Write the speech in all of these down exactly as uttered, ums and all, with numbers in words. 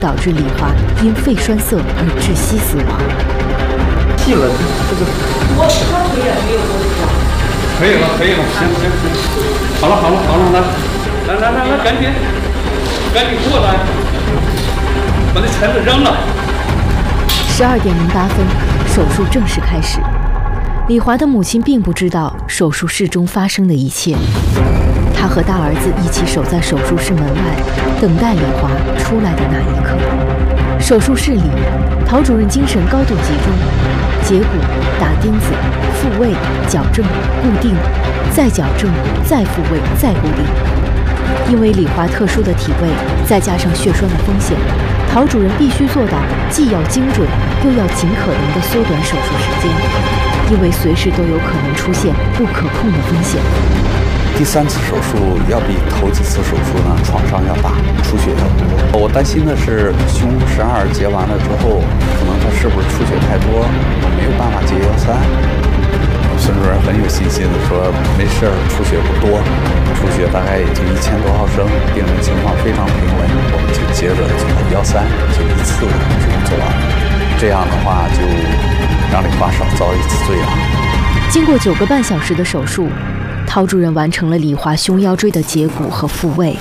导致李华因肺栓塞而窒息死亡。 气了，这个我他腿也没有多少。 可以了，可以了，行行行，好了好了好了，来来来来来，赶紧赶紧过来，把那材料扔了。 十二点零八分，手术正式开始。李华的母亲并不知道手术室中发生的一切，她和大儿子一起守在手术室门外，等待李华出来的那一刻。手术室里，陶主任精神高度集中，截骨、打钉子、复位、矫正、固定，再矫正、再复位、再固定。因为李华特殊的体位，再加上血栓的风险，陶主任必须做到既要精准，又要尽可能地缩短手术时间，因为随时都有可能出现不可控的风险。 第三次手术要比头几次手术呢，创伤要大，出血要多。我担心的是胸十二结完了之后，可能他是不是出血太多，我没有办法接腰三。孙主任很有信心的说，没事儿，出血不多，出血大概也就一千多毫升，病人情况非常平稳，我们就接着做腰三，就一次就做完了。这样的话就让李华少遭一次罪了。 经过九个半小时的手术，陶主任完成了李华胸腰椎的截骨和复位。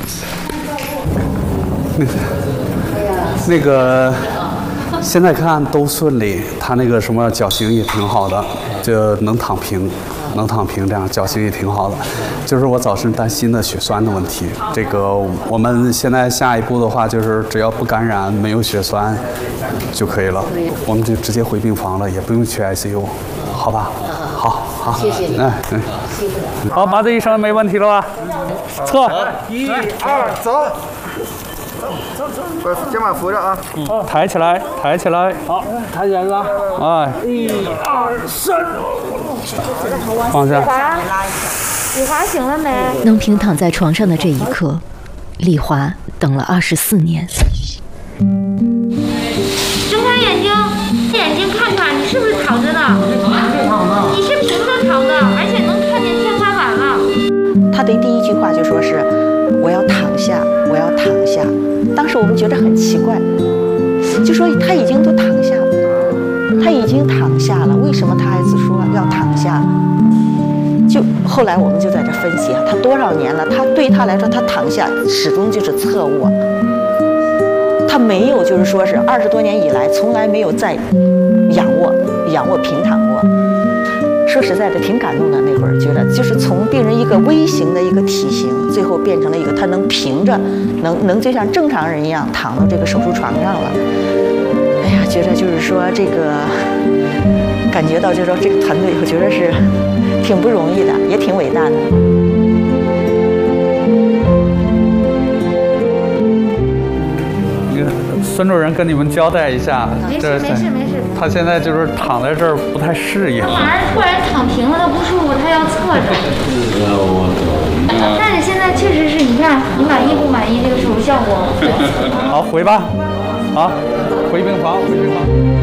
那个，那个，现在看都顺利，他那个什么脚型也挺好的，就能躺平，能躺平，这样脚型也挺好的。就是我早晨担心的血栓的问题，这个我们现在下一步的话，就是只要不感染，没有血栓就可以了，我们就直接回病房了，也不用去 I C U， 好吧？好，好， 谢谢你。 哎，嗯， 好，麻醉医生没问题了吧？测， 一二走，走走，把肩膀扶着啊。 嗯，抬起来，抬起来。 好，抬起来是吧？ 哎， 一二三， 放下。 李华，李华醒了没？ 能平躺在床上的这一刻，李华等了二十四年。 睁开眼睛，眼睛看看你是不是躺着的？你是平着躺的，而且能看见天花板了。 他的第一句话就说是我要躺下，我要躺下。当时我们觉得很奇怪，就说他已经都躺下了，他已经躺下了，为什么他还是说要躺下？就后来我们就在这分析啊，他多少年了，他对他来说，他躺下始终就是侧卧，他没有就是说是二十多年以来从来没有在仰卧、仰卧平躺过。说实在的，挺感动的。那会儿觉得，就是从病人一个微型的一个体型，最后变成了一个他能平着，能能就像正常人一样躺到这个手术床上了。哎呀，觉得就是说这个，感觉到就是说这个团队，我觉得是挺不容易的，也挺伟大的。 孙主任跟你们交代一下， 没事没事没事。 他现在就是躺在这儿不太适应。 他马上突然躺平了，他不舒服，他要侧着。但是现在确实是你看，你满意不满意这个手术效果？ 好，回吧，好，回病房，回病房。